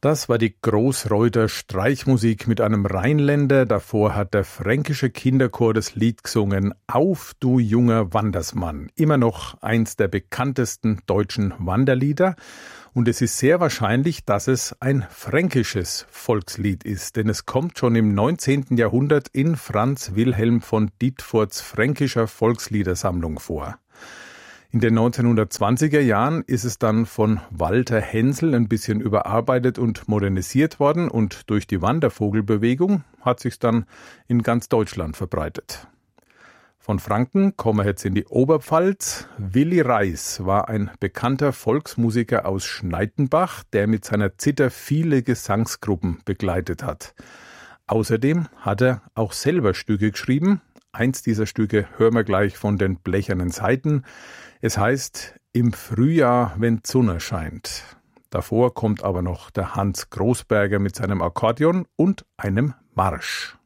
Das war die Großreuther Streichmusik mit einem Rheinländer. Davor hat der fränkische Kinderchor das Lied gesungen Auf, du junger Wandersmann. Immer noch eins der bekanntesten deutschen Wanderlieder. Und es ist sehr wahrscheinlich, dass es ein fränkisches Volkslied ist, denn es kommt schon im 19. Jahrhundert in Franz Wilhelm von Dietfords fränkischer Volksliedersammlung vor. In den 1920er Jahren ist es dann von Walter Hensel ein bisschen überarbeitet und modernisiert worden und durch die Wandervogelbewegung hat sich's dann in ganz Deutschland verbreitet. Von Franken kommen wir jetzt in die Oberpfalz. Willi Reis war ein bekannter Volksmusiker aus Schneidenbach, der mit seiner Zither viele Gesangsgruppen begleitet hat. Außerdem hat er auch selber Stücke geschrieben. Eins dieser Stücke hören wir gleich von den Blechernen Saiten. Es heißt Im Frühjahr, wenn Sonne scheint. Davor kommt aber noch der Hans Großberger mit seinem Akkordeon und einem Marsch.